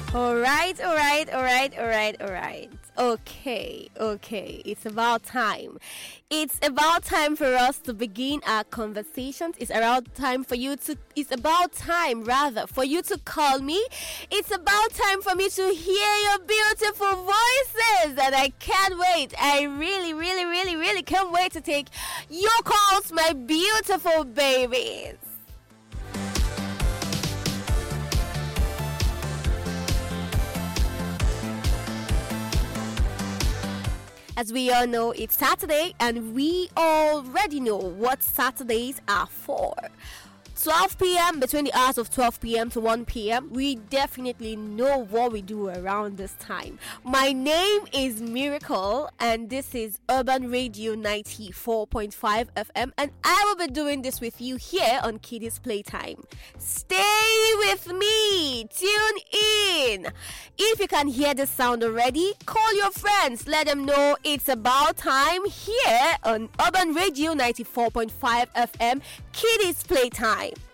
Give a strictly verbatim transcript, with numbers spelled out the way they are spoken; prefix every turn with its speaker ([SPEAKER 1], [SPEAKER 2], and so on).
[SPEAKER 1] All right, all right, all right, all right, all right. Okay, okay. It's about time. It's about time for us to begin our conversations. It's around time for you to. It's about time, rather, for you to call me. It's about time for me to hear your beautiful voices, and I can't wait. I really, really, really, really can't wait to take your calls, my beautiful babies. As we all know, it's Saturday, and we already know what Saturdays are for. twelve p.m. between the hours of twelve p.m. to one p.m. We definitely know what we do around this time. My name is Miracle, and this is Urban Radio ninety-four point five F M, and I will be doing this with you here on Kiddies Playtime. Stay with me. Tune in. If you can hear the sound already, call your friends. Let them know it's about time here on Urban Radio ninety-four point five F M, Kiddies Playtime.